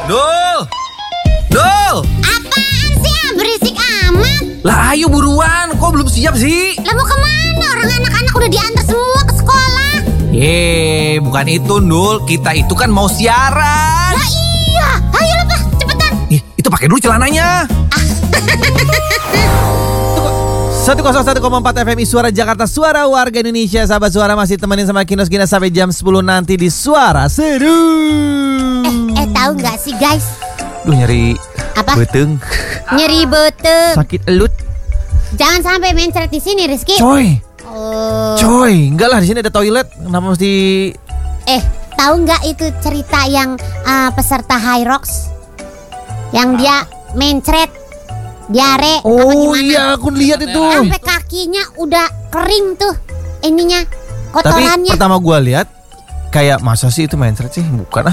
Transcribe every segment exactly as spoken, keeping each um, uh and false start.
Dul! Dul! Apaan sih ah, berisik amat? Lah ayo buruan, kok belum siap sih? Lah mau kemana? Orang anak-anak udah diantar semua ke sekolah. Yeay, bukan itu Dul, kita itu kan mau siaran. Lah iya, ayo lah Pak, cepetan. Ih, itu pakai dulu celananya. seratus satu koma empat F M I Suara Jakarta, suara warga Indonesia. Sahabat Suara masih temenin sama Kinos Gina sampai jam sepuluh nanti di Suara Seru. Eh, eh tahu nggak sih guys? Duh nyeri Apa? beteng. Nyeri beteng. Sakit elut. Jangan sampai mencret di sini, Rizky. Coy. Oh. Coy, enggak lah, di sini ada toilet. Kenapa mesti? Eh, tahu nggak itu cerita yang uh, peserta High Rocks yang dia mencret diare apa Oh gimana? iya, aku lihat itu. Sampai kakinya udah kering tuh ininya, Tapi kotorannya. pertama gua lihat kayak masa sih itu mencret sih? Bukan ah.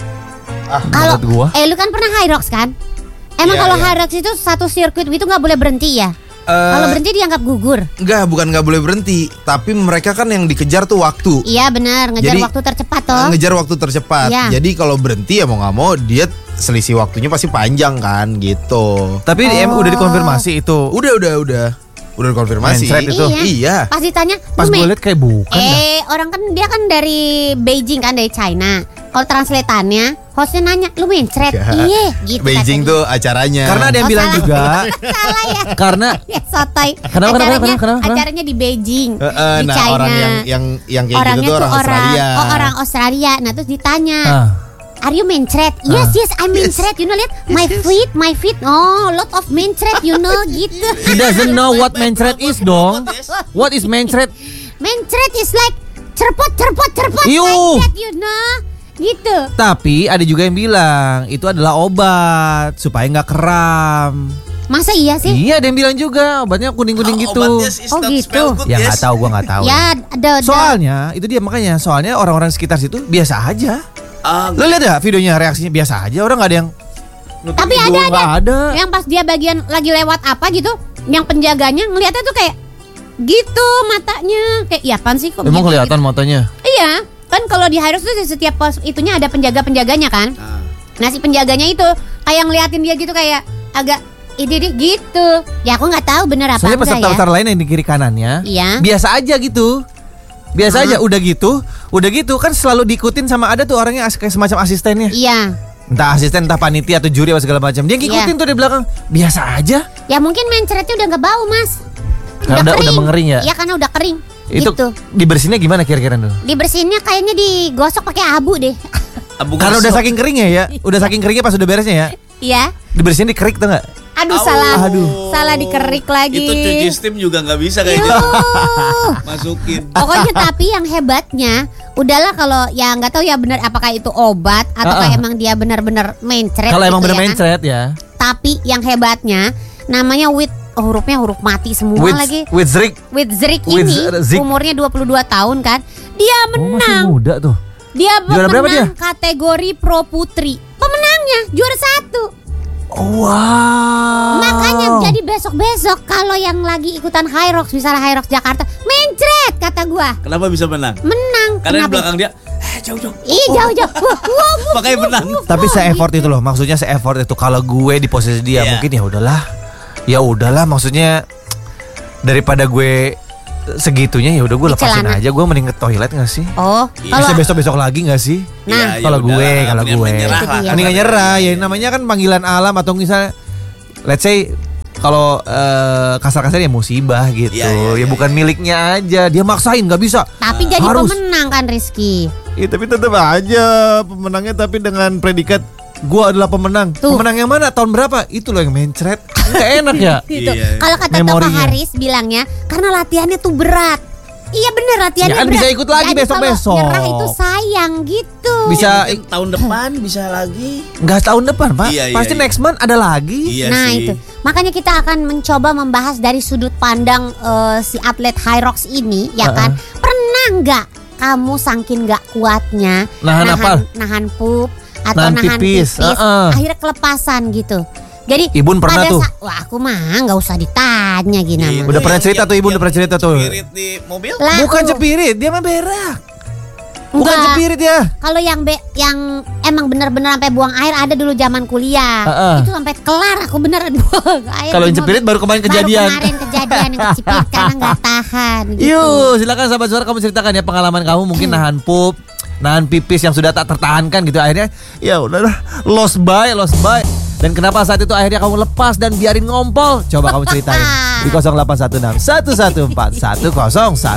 Ah, Kalau menurut gua. eh lu kan pernah High Rocks kan? Emang Iya, kalau iya. High Rocks itu satu sirkuit itu nggak boleh berhenti ya? Eh, Kalau berhenti dianggap gugur. Enggak, bukan nggak boleh berhenti, tapi mereka kan yang dikejar tuh waktu. Iya benar, ngejar Jadi, waktu tercepat toh. Ngejar waktu tercepat. Iya. Jadi kalau berhenti ya mau nggak mau dia selisih waktunya pasti panjang kan gitu. Tapi em Oh. udah dikonfirmasi itu. Udah udah udah udah konfirmasi. Mencret itu. Iya. Iya. Pas ditanya, Pas "Lu gue me- lihat kayak bukan dah. Eh orang kan dia kan dari Beijing kan, dari China. Kalau translatannya hostnya nanya, lu mencret? Ya. Iya gitu Beijing katanya. tuh acaranya. Karena ada yang Oh, bilang salah. juga Salah ya. karena Ya sotoy. Kenapa, kenapa, acaranya, kenapa, kenapa, kenapa? acaranya di Beijing, Eh, eh, di nah China. orang yang yang yang kayak Orangnya gitu tuh orang tuh Australia. Oh orang Australia. Nah terus ditanya, ah, are you mencret? Yes yes I mencret. You know lihat my feet my feet. Oh lot of mencret you know gitu. he doesn't know what mencret is dong. What is mencret? Mencret is like cerpot cerpot cerpot Iu. like that you know. Gitu. Tapi ada juga yang bilang itu adalah obat supaya nggak kram. Masa iya sih? Iya, ada yang bilang juga obatnya kuning-kuning gitu. Oh, gitu. Ya nggak tahu, gua nggak tahu. Ya ada ada. Soalnya itu dia makanya soalnya orang-orang sekitar situ biasa aja. Ah, Lo lihat ya videonya reaksinya biasa aja, orang nggak ada yang. Tapi ada Gua ada. nggak ada. Yang pas dia bagian lagi lewat apa gitu, yang penjaganya ngelihatnya tuh kayak gitu matanya. Kayak iya apaan sih kok Emang begitu, kelihatan matanya. gitu. Iya, kan kalau di Hyrox tuh di setiap pos itunya ada penjaga-penjaganya kan. Nah si penjaganya itu kayak ngeliatin dia gitu kayak agak ide gitu. Ya aku nggak tahu bener apa Soalnya enggak ya. peserta-peserta lain yang di kiri kanannya Iya. biasa aja gitu. Biasa Ah. aja, udah gitu, udah gitu kan selalu diikutin sama ada tuh orangnya as- kayak semacam asistennya. Iya. Entah asisten, entah panitia atau juri atau segala macam. Dia ngikutin Iya. tuh di belakang. Biasa aja. Ya mungkin mencretnya udah nggak bau mas. Karena udah- udah mengering ya? Iya karena udah kering. Itu Gitu. dibersihinnya gimana kira-kira dulu? Dibersihinnya kayaknya digosok pakai abu deh. Karena udah saking keringnya ya, udah saking keringnya pas udah beresnya ya. Iya. Dibersihin dikerik tuh nggak? Aduh Au. salah. Aduh. Salah dikerik lagi. Itu cuci steam juga nggak bisa kayak gitu. Yuh. Masukin. Pokoknya tapi yang hebatnya udahlah kalau ya nggak tahu ya benar apakah itu obat atau Ah, ah. emang dia benar-benar mencret. Kalau emang gitu bener ya kan. mencret ya. Tapi yang hebatnya namanya with oh, hurufnya huruf mati semua With lagi. with Zrik. With Zrik With ini Zik. umurnya dua puluh dua tahun kan. Dia Oh, masih menang. muda tuh. Dia Juara berapa pemenang kategori pro putri. Pemenangnya juara satu. Oh, wow. Makanya jadi besok-besok kalau yang lagi ikutan High Rocks, misalnya High Rocks Jakarta, mencret kata gua. Kenapa bisa menang? Menang. Karena di Kenapa? belakang dia eh jauh-jauh. Ih jauh-jauh. Wah, wah, wah, Makanya wah, menang. wah, Tapi wah, se-effort gitu. itu loh, maksudnya se-effort itu kalau gue di posisi dia Iya. mungkin ya udahlah. Ya udahlah maksudnya daripada gue segitunya ya udah gue Di lepasin celana. aja, gue mending ke toilet nggak sih? Oh, Iya. Bisa kalau besok-besok lagi nggak sih? Nah, Ya, ya kalau gue, udahlah, kalau mendingan gue. menyerah Itu lah. dia. Ini nggak nyerah ya, namanya kan panggilan alam atau misalnya let's say kalau eh, kasar-kasar ya musibah gitu. Iya, iya, ya iya, bukan miliknya aja, dia maksain nggak bisa. tapi jadi harus. pemenang kan Rizky. Ya, tapi tetap aja pemenangnya tapi dengan predikat gua adalah pemenang. Tuh. Pemenang yang mana? Tahun berapa? Itu loh yang mencret. Enggak enak ya. Gitu. Iya. Kalau kata Toko Memorinya. Haris bilangnya karena latihannya tuh berat. Iya bener latihannya Ya kan berat. bisa ikut lagi Jadi besok-besok. kalau nyerah itu sayang gitu. Bisa Mungkin tahun depan bisa lagi. enggak tahun depan, Pak. Iya, iya, Pasti iya. next month ada lagi. Iya Nah sih. itu makanya kita akan mencoba membahas dari sudut pandang eh, si atlet High Rocks ini ya kan. Pernah nggak kamu saking nggak kuatnya Nahan apa? nahan pup atau Nahan nahan, pipis, pipis, uh-uh. akhirnya kelepasan gitu. Jadi Ibun pernah pada tuh. sa- wah aku mah nggak usah ditanya gini Iya. mah. Udah pernah Yang- cerita tuh Ibu, yang udah pernah cerita tuh. Spirit di mobil? Lah, Bukan uh, cepirit, dia mah berak. Bukan Enggak. cepirit ya. Kalau yang be, yang emang bener-bener sampai buang air ada dulu zaman kuliah. Heeh. Itu sampai kelar aku beneran buang air. Kalau di yang cepirit mobil. baru kemarin kejadian. Baru kemarin kejadian yang kecepirit karena nggak tahan. Gitu. Yuk, silakan sahabat suara kamu ceritakan ya pengalaman kamu mungkin nahan pup, nahan pipis yang sudah tak tertahankan gitu akhirnya ya udahlah lost by, lost by. Dan kenapa saat itu akhirnya kamu lepas dan biarin ngompol? Coba kamu ceritain di nol delapan satu enam satu satu empat satu nol satu.